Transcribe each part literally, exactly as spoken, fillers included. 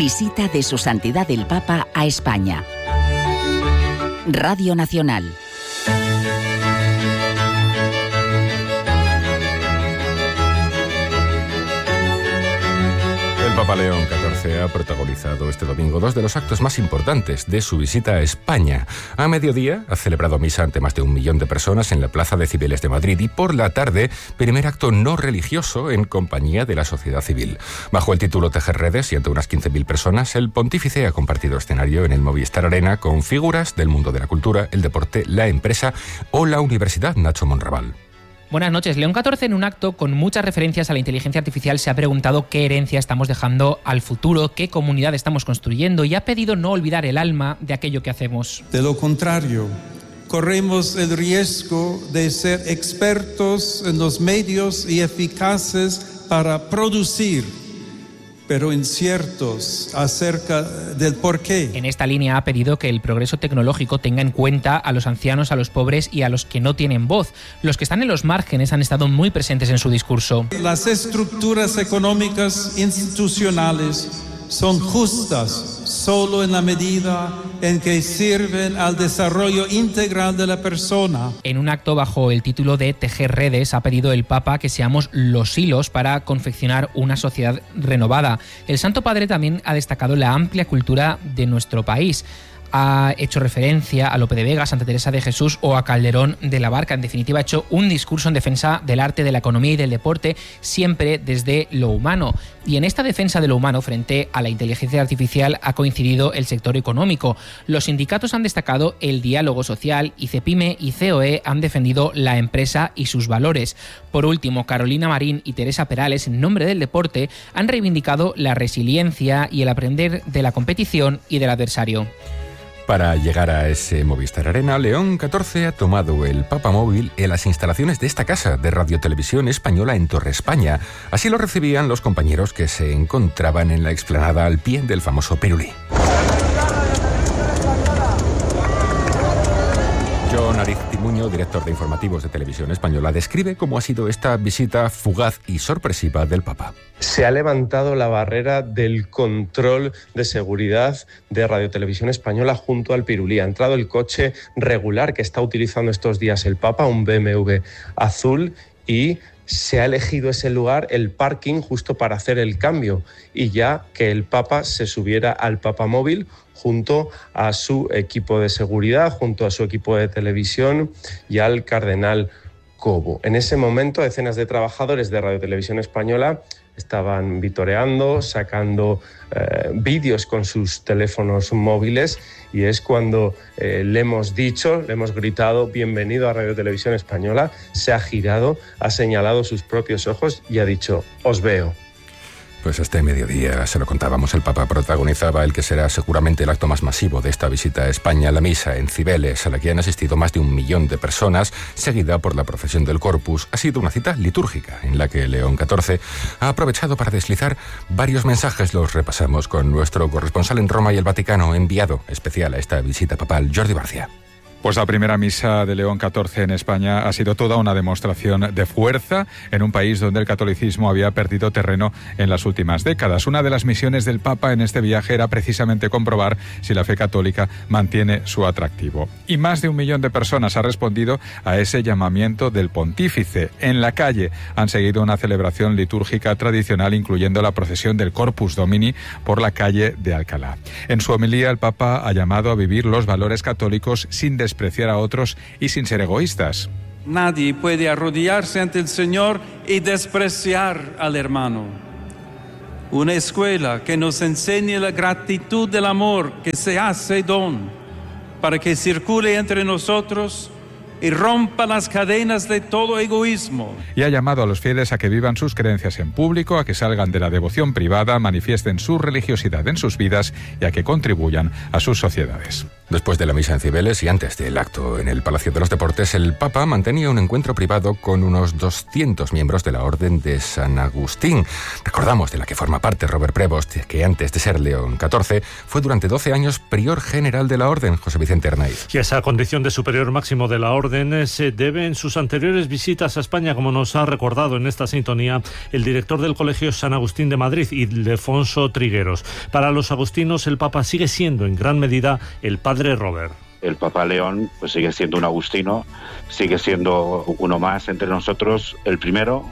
Visita de Su Santidad el Papa a España. Radio Nacional. El Papa León catorce ha protagonizado este domingo dos de los actos más importantes de su visita a España. A mediodía ha celebrado misa ante más de un millón de personas en la Plaza de Cibeles de Madrid y por la tarde, primer acto no religioso en compañía de la sociedad civil. Bajo el título Tejer Redes y ante unas quince mil personas, el pontífice ha compartido escenario en el Movistar Arena con figuras del mundo de la cultura, el deporte, la empresa o la universidad. Nacho Monraval. Buenas noches. León catorce, en un acto con muchas referencias a la inteligencia artificial, se ha preguntado qué herencia estamos dejando al futuro, qué comunidad estamos construyendo y ha pedido no olvidar el alma de aquello que hacemos. De lo contrario, corremos el riesgo de ser expertos en los medios y eficaces para producir, pero inciertos acerca del porqué. En esta línea ha pedido que el progreso tecnológico tenga en cuenta a los ancianos, a los pobres y a los que no tienen voz. Los que están en los márgenes han estado muy presentes en su discurso. Las estructuras económicas institucionales son justas solo en la medida en que sirven al desarrollo integral de la persona. En un acto bajo el título de Tejer Redes ha pedido el Papa que seamos los hilos para confeccionar una sociedad renovada. El Santo Padre también ha destacado la amplia cultura de nuestro país. Ha hecho referencia a Lope de Vega, Santa Teresa de Jesús o a Calderón de la Barca. En definitiva, ha hecho un discurso en defensa del arte, de la economía y del deporte, siempre desde lo humano. Y en esta defensa de lo humano frente a la inteligencia artificial ha coincidido el sector económico. Los sindicatos han destacado el diálogo social y CEPIME y C O E han defendido la empresa y sus valores. Por último, Carolina Marín y Teresa Perales, en nombre del deporte, han reivindicado la resiliencia y el aprender de la competición y del adversario. Para llegar a ese Movistar Arena, León catorce ha tomado el Papa Móvil en las instalaciones de esta casa de Radio Televisión Española en Torre España. Así lo recibían los compañeros que se encontraban en la explanada al pie del famoso Pirulí. John Ariztimuño, director de informativos de Televisión Española, describe cómo ha sido esta visita fugaz y sorpresiva del Papa. Se ha levantado la barrera del control de seguridad de Radio Televisión Española junto al Pirulí. Ha entrado el coche regular que está utilizando estos días el Papa, un B M W azul, y se ha elegido ese lugar, el parking, justo para hacer el cambio y ya que el Papa se subiera al Papamóvil junto a su equipo de seguridad, junto a su equipo de televisión y al cardenal Cobo. En ese momento, decenas de trabajadores de Radio Televisión Española estaban vitoreando, sacando eh, vídeos con sus teléfonos móviles y es cuando eh, le hemos dicho, le hemos gritado bienvenido a Radio Televisión Española, se ha girado, ha señalado sus propios ojos y ha dicho os veo. Pues este mediodía, se lo contábamos, el Papa protagonizaba el que será seguramente el acto más masivo de esta visita a España, la misa en Cibeles, a la que han asistido más de un millón de personas, seguida por la procesión del Corpus. Ha sido una cita litúrgica en la que León catorce ha aprovechado para deslizar varios mensajes. Los repasamos con nuestro corresponsal en Roma y el Vaticano, enviado especial a esta visita papal, Jordi Barcia. Pues la primera misa de León catorce en España ha sido toda una demostración de fuerza en un país donde el catolicismo había perdido terreno en las últimas décadas. Una de las misiones del Papa en este viaje era precisamente comprobar si la fe católica mantiene su atractivo. Y más de un millón de personas ha respondido a ese llamamiento del pontífice. En la calle han seguido una celebración litúrgica tradicional, incluyendo la procesión del Corpus Domini por la calle de Alcalá. En su homilía, el Papa ha llamado a vivir los valores católicos sin despreciar a otros y sin ser egoístas. Nadie puede arrodillarse ante el Señor y despreciar al hermano. Una escuela que nos enseñe la gratitud del amor que se hace don para que circule entre nosotros y rompa las cadenas de todo egoísmo. Y ha llamado a los fieles a que vivan sus creencias en público, a que salgan de la devoción privada, manifiesten su religiosidad en sus vidas y a que contribuyan a sus sociedades. Después de la misa en Cibeles y antes del acto en el Palacio de los Deportes, el Papa mantenía un encuentro privado con unos doscientos miembros de la Orden de San Agustín. Recordamos, de la que forma parte Robert Prevost, que antes de ser León catorce fue durante doce años prior general de la Orden, José Vicente Arnaiz. Y esa condición de superior máximo de la Orden se debe en sus anteriores visitas a España, como nos ha recordado en esta sintonía el director del Colegio San Agustín de Madrid, Ildefonso Trigueros. Para los agustinos, el Papa sigue siendo en gran medida el padre Robert. El Papa León pues sigue siendo un agustino, sigue siendo uno más entre nosotros, el primero,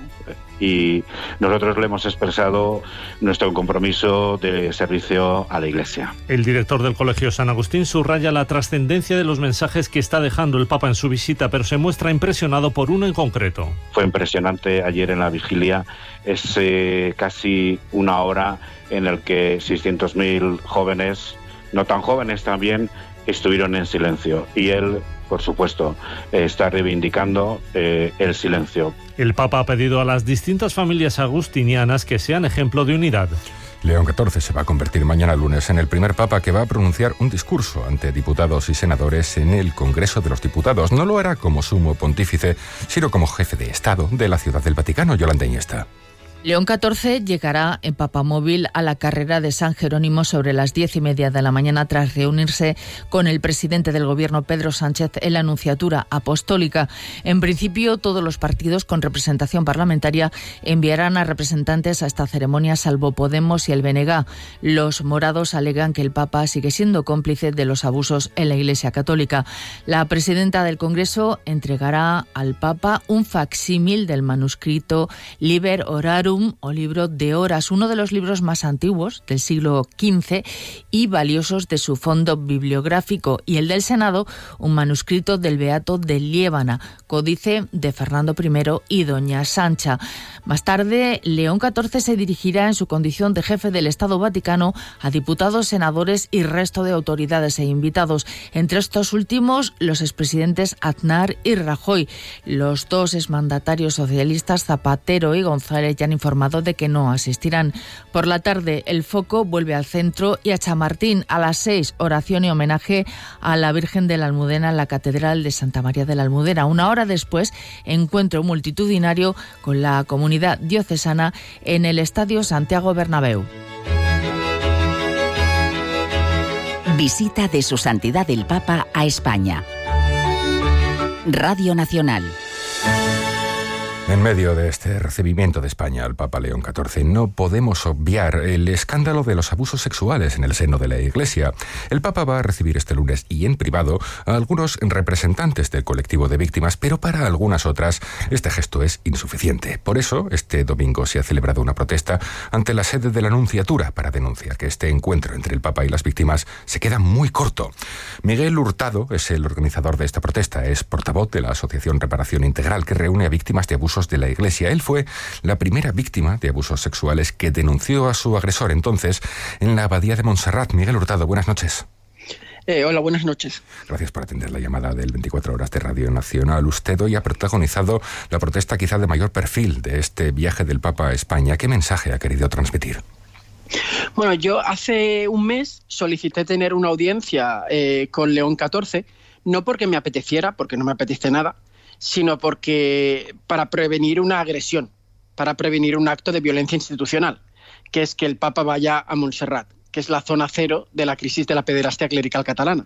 y nosotros le hemos expresado nuestro compromiso de servicio a la Iglesia. El director del Colegio San Agustín subraya la trascendencia de los mensajes que está dejando el Papa en su visita, pero se muestra impresionado por uno en concreto. Fue impresionante ayer en la vigilia, es eh, casi una hora en el que seiscientos mil jóvenes, no tan jóvenes también, estuvieron en silencio, y él, por supuesto, está reivindicando eh, el silencio. El Papa ha pedido a las distintas familias agustinianas que sean ejemplo de unidad. León catorce se va a convertir mañana lunes en el primer papa que va a pronunciar un discurso ante diputados y senadores en el Congreso de los Diputados. No lo hará como sumo pontífice, sino como jefe de Estado de la Ciudad del Vaticano, Yolanda Iniesta. León catorce llegará en papamóvil a la carrera de San Jerónimo sobre las diez y media de la mañana tras reunirse con el presidente del Gobierno, Pedro Sánchez, en la Nunciatura Apostólica. En principio, todos los partidos con representación parlamentaria enviarán a representantes a esta ceremonia, salvo Podemos y el B N G. Los morados alegan que el Papa sigue siendo cómplice de los abusos en la Iglesia Católica. La presidenta del Congreso entregará al Papa un facsímil del manuscrito Liber Orarum, o libro de horas, uno de los libros más antiguos del siglo quince y valiosos de su fondo bibliográfico, y el del Senado, un manuscrito del Beato de Liébana, códice de Fernando primero y Doña Sancha. Más tarde, León catorce se dirigirá en su condición de jefe del Estado Vaticano a diputados, senadores y resto de autoridades e invitados. Entre estos últimos, los expresidentes Aznar y Rajoy. Los dos exmandatarios socialistas, Zapatero y González, ya han informado de que no asistirán. Por la tarde, el foco vuelve al centro y a Chamartín. A las seis, oración y homenaje a la Virgen de la Almudena en la Catedral de Santa María de la Almudena. Una hora después, encuentro multitudinario con la comunidad diocesana en el Estadio Santiago Bernabéu. Visita de Su Santidad el Papa a España. Radio Nacional. En medio de este recibimiento de España al Papa León catorce, no podemos obviar el escándalo de los abusos sexuales en el seno de la Iglesia. El Papa va a recibir este lunes y en privado a algunos representantes del colectivo de víctimas, pero para algunas otras este gesto es insuficiente. Por eso, este domingo se ha celebrado una protesta ante la sede de la Nunciatura para denunciar que este encuentro entre el Papa y las víctimas se queda muy corto. Miguel Hurtado es el organizador de esta protesta, es portavoz de la Asociación Reparación Integral, que reúne a víctimas de abusos de la Iglesia. Él fue la primera víctima de abusos sexuales que denunció a su agresor entonces en la abadía de Montserrat. Miguel Hurtado, buenas noches. Eh, hola, buenas noches. Gracias por atender la llamada del veinticuatro horas de Radio Nacional. Usted hoy ha protagonizado la protesta quizá de mayor perfil de este viaje del Papa a España. ¿Qué mensaje ha querido transmitir? Bueno, yo hace un mes solicité tener una audiencia eh, con León catorce, no porque me apeteciera, porque no me apetece nada, sino porque para prevenir una agresión, para prevenir un acto de violencia institucional, que es que el Papa vaya a Montserrat, que es la zona cero de la crisis de la pederastia clerical catalana.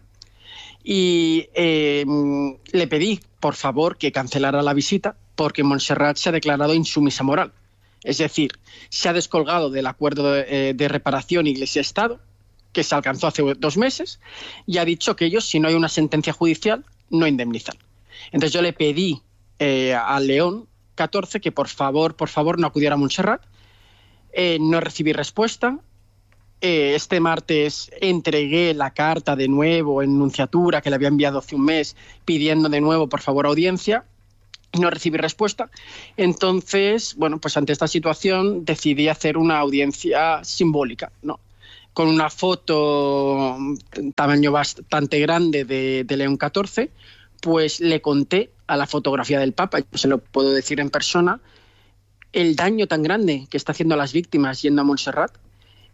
Y eh, le pedí, por favor, que cancelara la visita, porque Montserrat se ha declarado insumisa moral. Es decir, se ha descolgado del acuerdo de, eh, de reparación Iglesia-Estado, que se alcanzó hace dos meses, y ha dicho que ellos, si no hay una sentencia judicial, no indemnizan. Entonces yo le pedí eh, a León catorce que por favor, por favor no acudiera a Montserrat. Eh, no recibí respuesta. Eh, este martes entregué la carta de nuevo en Nunciatura, que le había enviado hace un mes, pidiendo de nuevo por favor audiencia. No recibí respuesta. Entonces, bueno, pues ante esta situación decidí hacer una audiencia simbólica, ¿no? Con una foto tamaño bastante grande de, de León catorce, pues le conté a la fotografía del Papa, yo se lo puedo decir en persona, el daño tan grande que está haciendo a las víctimas yendo a Montserrat,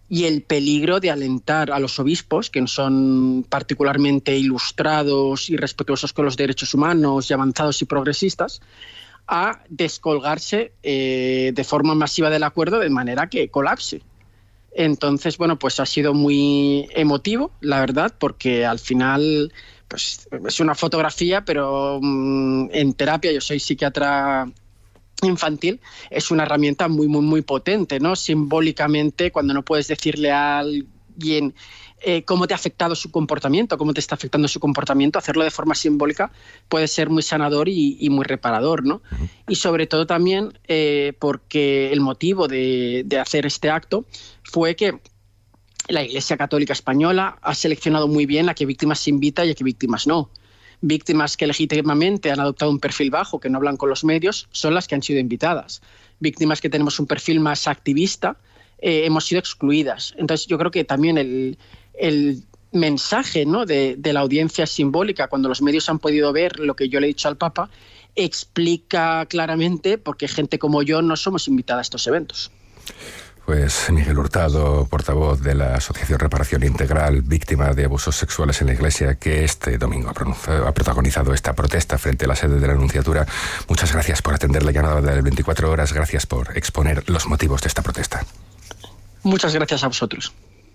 y el peligro de alentar a los obispos, que no son particularmente ilustrados y respetuosos con los derechos humanos y avanzados y progresistas, a descolgarse eh, de forma masiva del acuerdo de manera que colapse. Entonces, bueno, pues ha sido muy emotivo, la verdad, porque al final pues, es una fotografía, pero mmm, en terapia, yo soy psiquiatra infantil, es una herramienta muy, muy, muy potente, ¿no? Simbólicamente, cuando no puedes decirle a alguien eh, cómo te ha afectado su comportamiento, cómo te está afectando su comportamiento, hacerlo de forma simbólica puede ser muy sanador y, y muy reparador, ¿no? Uh-huh. Y sobre todo también eh, porque el motivo de, de hacer este acto fue que la Iglesia Católica Española ha seleccionado muy bien a qué víctimas se invita y a qué víctimas no. Víctimas que legítimamente han adoptado un perfil bajo, que no hablan con los medios, son las que han sido invitadas. Víctimas que tenemos un perfil más activista, eh, hemos sido excluidas. Entonces yo creo que también el, el mensaje, ¿no?, de, de la audiencia simbólica, cuando los medios han podido ver lo que yo le he dicho al Papa, explica claramente por qué gente como yo no somos invitada a estos eventos. Pues Miguel Hurtado, portavoz de la Asociación Reparación Integral, víctima de abusos sexuales en la Iglesia, que este domingo ha protagonizado esta protesta frente a la sede de la Nunciatura. Muchas gracias por atender la llamada de veinticuatro horas, gracias por exponer los motivos de esta protesta. Muchas gracias a vosotros.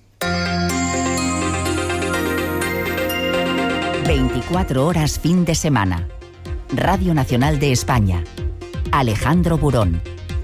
veinticuatro horas fin de semana. Radio Nacional de España. Alejandro Burón.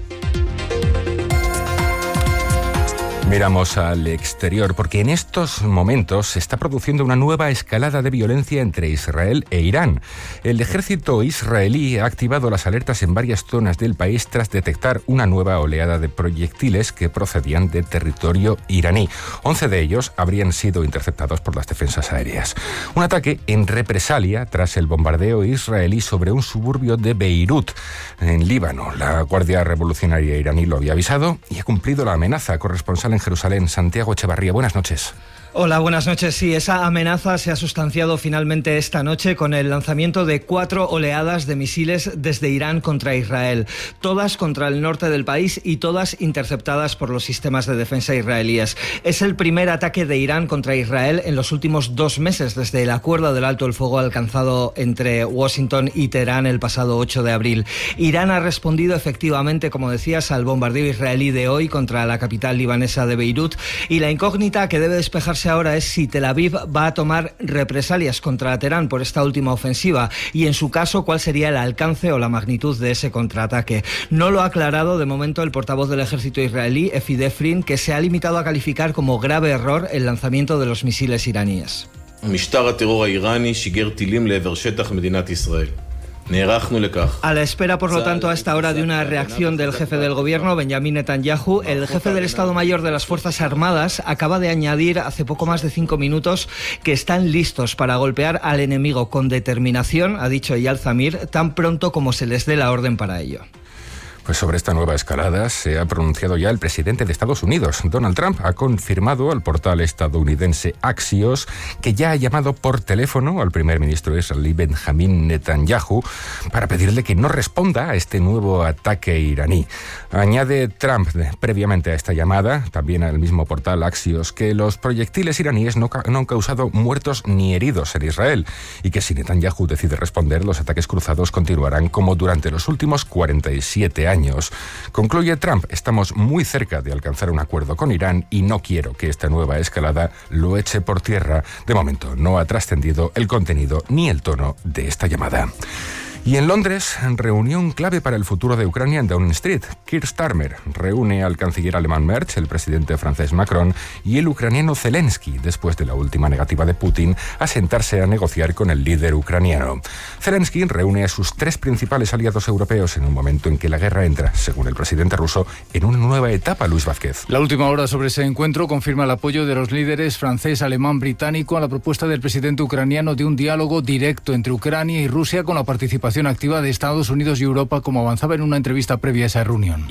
Miramos al exterior porque en estos momentos se está produciendo una nueva escalada de violencia entre Israel e Irán. El ejército israelí ha activado las alertas en varias zonas del país tras detectar una nueva oleada de proyectiles que procedían de territorio iraní. Once de ellos habrían sido interceptados por las defensas aéreas. Un ataque en represalia tras el bombardeo israelí sobre un suburbio de Beirut, en Líbano. La Guardia Revolucionaria iraní lo había avisado y ha cumplido la amenaza. Corresponsal en Jerusalén, Santiago Echevarría, buenas noches. Hola, buenas noches. Sí, esa amenaza se ha sustanciado finalmente esta noche con el lanzamiento de cuatro oleadas de misiles desde Irán contra Israel, todas contra el norte del país y todas interceptadas por los sistemas de defensa israelíes. Es el primer ataque de Irán contra Israel en los últimos dos meses desde el acuerdo del alto el fuego alcanzado entre Washington y Teherán el pasado ocho de abril. Irán ha respondido efectivamente, como decías, al bombardeo israelí de hoy contra la capital libanesa de Beirut, y la incógnita que debe despejarse ahora es si Tel Aviv va a tomar represalias contra Teherán por esta última ofensiva y, en su caso, cuál sería el alcance o la magnitud de ese contraataque. No lo ha aclarado de momento el portavoz del ejército israelí, Efi Defrin, que se ha limitado a calificar como grave error el lanzamiento de los misiles iraníes. משטר הטרור האיראני שיגר טילים לעבר שטח מדינת ישראל. A la espera, por lo tanto, a esta hora de una reacción del jefe del gobierno, Benjamin Netanyahu, el jefe del Estado Mayor de las Fuerzas Armadas acaba de añadir hace poco más de cinco minutos que están listos para golpear al enemigo con determinación, ha dicho Eyal Zamir, tan pronto como se les dé la orden para ello. Pues sobre esta nueva escalada se ha pronunciado ya el presidente de Estados Unidos. Donald Trump ha confirmado al portal estadounidense Axios que ya ha llamado por teléfono al primer ministro israelí Benjamin Netanyahu para pedirle que no responda a este nuevo ataque iraní. Añade Trump, previamente a esta llamada, también al mismo portal Axios, que los proyectiles iraníes no, no han causado muertos ni heridos en Israel y que si Netanyahu decide responder, los ataques cruzados continuarán como durante los últimos cuarenta y siete años. Años. Concluye Trump, estamos muy cerca de alcanzar un acuerdo con Irán y no quiero que esta nueva escalada lo eche por tierra. De momento no ha trascendido el contenido ni el tono de esta llamada. Y en Londres, reunión clave para el futuro de Ucrania en Downing Street. Keir Starmer reúne al canciller alemán Merz, el presidente francés Macron y el ucraniano Zelensky, después de la última negativa de Putin a sentarse a negociar con el líder ucraniano. Zelensky reúne a sus tres principales aliados europeos en un momento en que la guerra entra, según el presidente ruso, en una nueva etapa. Luis Vázquez. La última hora sobre ese encuentro confirma el apoyo de los líderes francés, alemán, británico a la propuesta del presidente ucraniano de un diálogo directo entre Ucrania y Rusia con la participación activa de Estados Unidos y Europa, como avanzaba en una entrevista previa a esa reunión.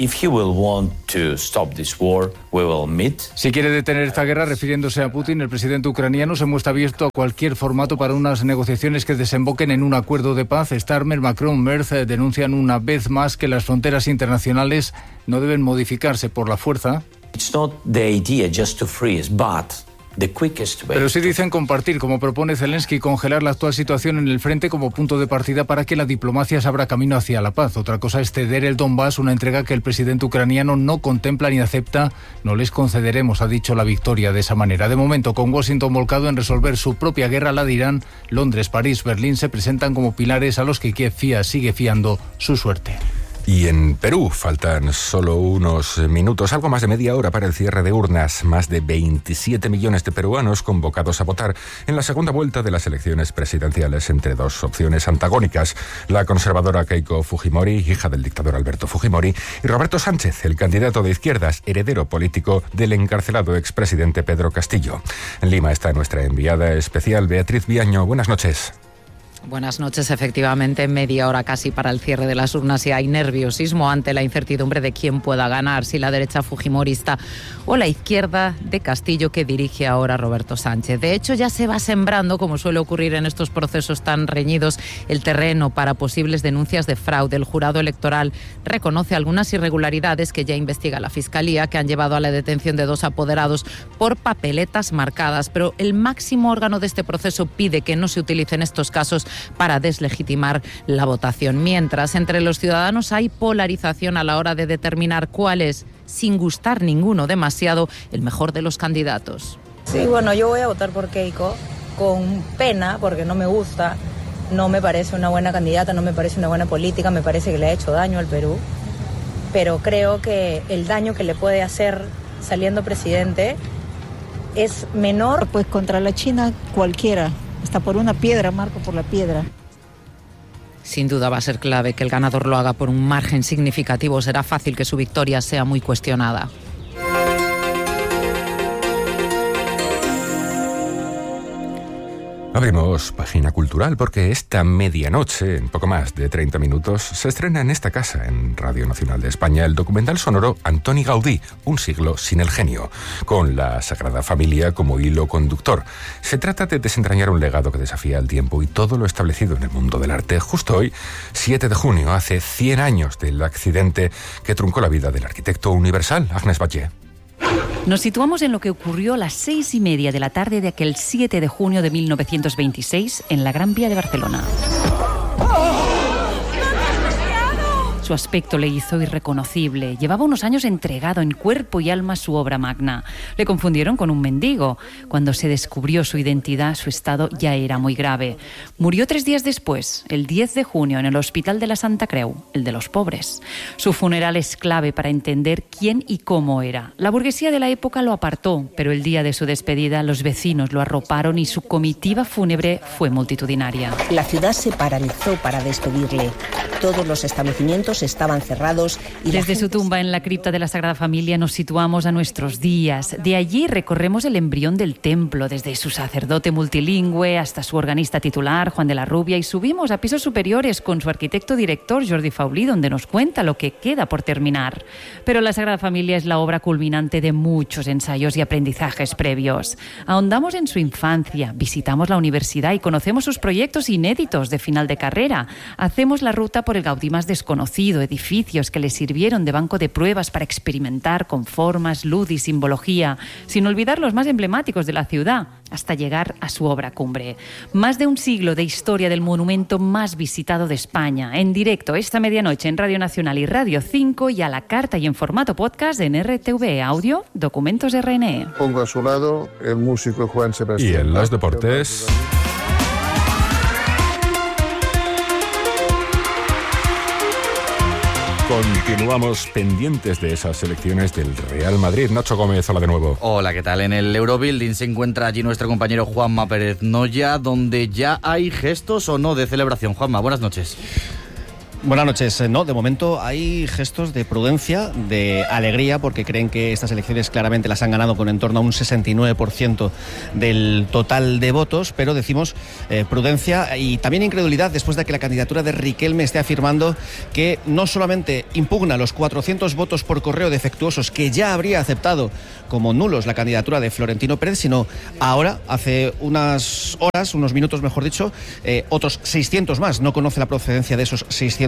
Si quiere detener esta guerra, refiriéndose a Putin, el presidente ucraniano se muestra abierto a cualquier formato para unas negociaciones que desemboquen en un acuerdo de paz. Starmer, Macron, Merz denuncian una vez más que las fronteras internacionales no deben modificarse por la fuerza It's not the idea just to freeze, but Pero sí dicen compartir, como propone Zelensky, congelar la actual situación en el frente como punto de partida para que la diplomacia se abra camino hacia la paz. Otra cosa es ceder el Donbass, una entrega que el presidente ucraniano no contempla ni acepta. No les concederemos, ha dicho, la victoria de esa manera. De momento, con Washington volcado en resolver su propia guerra, la de Irán, Londres, París, Berlín se presentan como pilares a los que Kiev fía, sigue fiando su suerte. Y en Perú faltan solo unos minutos, algo más de media hora para el cierre de urnas. Más de veintisiete millones de peruanos convocados a votar en la segunda vuelta de las elecciones presidenciales entre dos opciones antagónicas. La conservadora Keiko Fujimori, hija del dictador Alberto Fujimori, y Roberto Sánchez, el candidato de izquierdas, heredero político del encarcelado expresidente Pedro Castillo. En Lima está nuestra enviada especial Beatriz Viaño. Buenas noches. Buenas noches. Efectivamente, media hora casi para el cierre de las urnas y hay nerviosismo ante la incertidumbre de quién pueda ganar, si la derecha fujimorista o la izquierda de Castillo, que dirige ahora Roberto Sánchez. De hecho, ya se va sembrando, como suele ocurrir en estos procesos tan reñidos, el terreno para posibles denuncias de fraude. El jurado electoral reconoce algunas irregularidades que ya investiga la Fiscalía, que han llevado a la detención de dos apoderados por papeletas marcadas, pero el máximo órgano de este proceso pide que no se utilicen estos casos para deslegitimar la votación. Mientras, entre los ciudadanos hay polarización a la hora de determinar cuál es, sin gustar ninguno demasiado, el mejor de los candidatos. Sí, bueno, yo voy a votar por Keiko, con pena, porque no me gusta, no me parece una buena candidata, no me parece una buena política, me parece que le ha hecho daño al Perú, pero creo que el daño que le puede hacer saliendo presidente es menor. Pues contra la China cualquiera. Hasta por una piedra, marco por la piedra. Sin duda va a ser clave que el ganador lo haga por un margen significativo. Será fácil que su victoria sea muy cuestionada. Abrimos página cultural porque esta medianoche, en poco más de treinta minutos, se estrena en esta casa, en Radio Nacional de España, el documental sonoro Antoni Gaudí, un siglo sin el genio, con la Sagrada Familia como hilo conductor. Se trata de desentrañar un legado que desafía el tiempo y todo lo establecido en el mundo del arte. Justo hoy, siete de junio, hace cien años del accidente que truncó la vida del arquitecto universal, Agnes Batlle. Nos situamos en lo que ocurrió a las seis y media de la tarde de aquel siete de junio de mil novecientos veintiséis en la Gran Vía de Barcelona. Su aspecto le hizo irreconocible. Llevaba unos años entregado en cuerpo y alma a su obra magna. Le confundieron con un mendigo. Cuando se descubrió su identidad, su estado ya era muy grave. Murió tres días después, el diez de junio, en el Hospital de la Santa Creu, el de los pobres. Su funeral es clave para entender quién y cómo era. La burguesía de la época lo apartó, pero el día de su despedida, los vecinos lo arroparon y su comitiva fúnebre fue multitudinaria. La ciudad se paralizó para despedirle. Todos los establecimientos estaban cerrados. Y Desde su tumba en la cripta de la Sagrada Familia nos situamos a nuestros días. De allí recorremos el embrión del templo, desde su sacerdote multilingüe hasta su organista titular, Juan de la Rubia, y subimos a pisos superiores con su arquitecto director, Jordi Faulí, donde nos cuenta lo que queda por terminar. Pero la Sagrada Familia es la obra culminante de muchos ensayos y aprendizajes previos. Ahondamos en su infancia, visitamos la universidad y conocemos sus proyectos inéditos de final de carrera. Hacemos la ruta por el Gaudí más desconocido, edificios que le sirvieron de banco de pruebas para experimentar con formas, luz y simbología, sin olvidar los más emblemáticos de la ciudad, hasta llegar a su obra cumbre. Más de un siglo de historia del monumento más visitado de España, en directo esta medianoche en Radio Nacional y Radio cinco y a la carta y en formato podcast en R T V Audio, Documentos R N E. Pongo a su lado el músico Juan Sebastián. Y en los deportes... Continuamos pendientes de esas elecciones del Real Madrid. Nacho Gómez, hola de nuevo. Hola, ¿qué tal? En el Eurobuilding se encuentra allí nuestro compañero Juanma Pérez Noya, donde ya hay gestos o no de celebración. Juanma, buenas noches. Buenas noches. No, de momento hay gestos de prudencia, de alegría, porque creen que estas elecciones claramente las han ganado con en torno a un sesenta y nueve por ciento del total de votos, pero decimos eh, prudencia y también incredulidad después de que la candidatura de Riquelme esté afirmando que no solamente impugna los cuatrocientos votos por correo defectuosos que ya habría aceptado como nulos la candidatura de Florentino Pérez, sino ahora, hace unas horas, unos minutos mejor dicho, eh, otros seiscientos más. No conoce la procedencia de esos seiscientos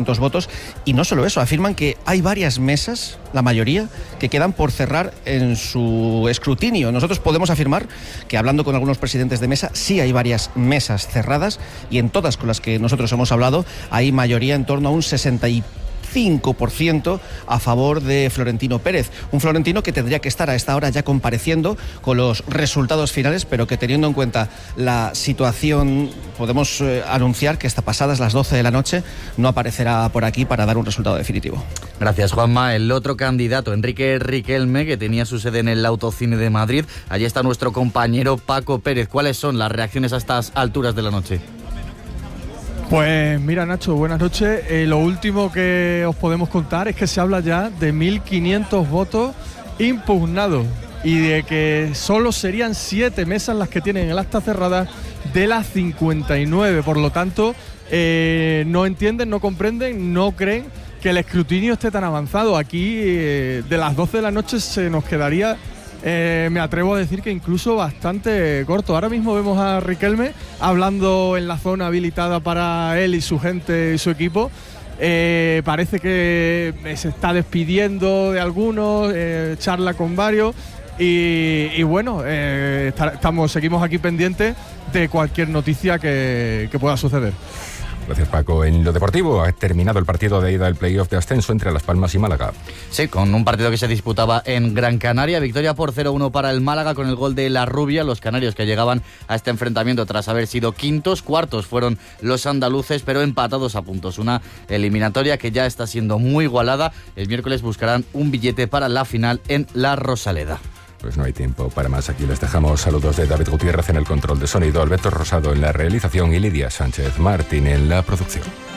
doscientos votos. Y no solo eso, afirman que hay varias mesas, la mayoría, que quedan por cerrar en su escrutinio. Nosotros podemos afirmar que, hablando con algunos presidentes de mesa, sí hay varias mesas cerradas, y en todas con las que nosotros hemos hablado hay mayoría en torno a un sesenta y cinco por ciento a favor de Florentino Pérez. Un Florentino que tendría que estar a esta hora ya compareciendo con los resultados finales, pero que, teniendo en cuenta la situación, podemos eh, anunciar que hasta pasadas las doce de la noche no aparecerá por aquí para dar un resultado definitivo. Gracias, Juanma. El otro candidato, Enrique Riquelme, que tenía su sede en el Autocine de Madrid. Allí está nuestro compañero Paco Pérez. ¿Cuáles son las reacciones a estas alturas de la noche? Pues mira, Nacho, buenas noches. Eh, lo último que os podemos contar es que se habla ya de mil quinientos votos impugnados y de que solo serían siete mesas las que tienen el acta cerrada de las cincuenta y nueve. Por lo tanto, eh, no entienden, no comprenden, no creen que el escrutinio esté tan avanzado. Aquí, eh, de las doce de la noche se nos quedaría... Eh, me atrevo a decir que incluso bastante corto. Ahora mismo vemos a Riquelme hablando en la zona habilitada para él y su gente y su equipo. Eh, parece que se está despidiendo de algunos, eh, charla con varios y, y bueno, eh, estamos, seguimos aquí pendientes de cualquier noticia que, que pueda suceder. Gracias, Paco. En lo deportivo, ha terminado el partido de ida del playoff de ascenso entre Las Palmas y Málaga. Sí, con un partido que se disputaba en Gran Canaria. Victoria por cero uno para el Málaga con el gol de La Rubia. Los canarios que llegaban a este enfrentamiento tras haber sido quintos. Cuartos fueron los andaluces, pero empatados a puntos. Una eliminatoria que ya está siendo muy igualada. El miércoles buscarán un billete para la final en La Rosaleda. Pues no hay tiempo para más. Aquí les dejamos saludos de David Gutiérrez en el control de sonido, Alberto Rosado en la realización y Lidia Sánchez Martín en la producción.